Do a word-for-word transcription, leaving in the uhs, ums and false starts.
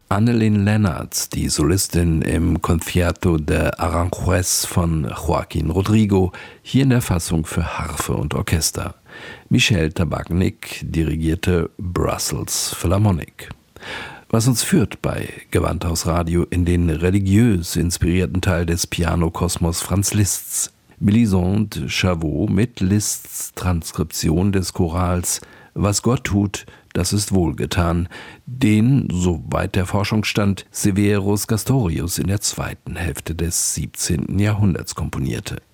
Anne-Lynne Lennart, die Solistin im Concierto de Aranjuez von Joaquín Rodrigo, hier in der Fassung für Harfe und Orchester. Michel Tabachnik dirigierte Brussels Philharmonic. Was uns führt bei Gewandhaus Radio in den religiös inspirierten Teil des Pianokosmos Franz Liszt's. Mélisande Chavot mit Liszt's Transkription des Chorals Was Gott tut, das ist wohlgetan, den, soweit der Forschungsstand, Severus Castorius in der zweiten Hälfte des siebzehnten Jahrhunderts komponierte.